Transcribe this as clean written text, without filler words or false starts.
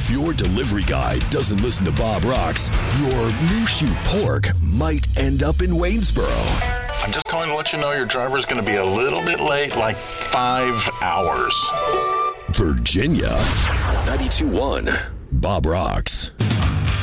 If your delivery guy doesn't listen to Bob Rocks, your Mushu pork might end up in Waynesboro. I'm just calling to let you know your driver's going to be a little bit late, like 5 hours. Virginia, 92.1 Bob Rocks.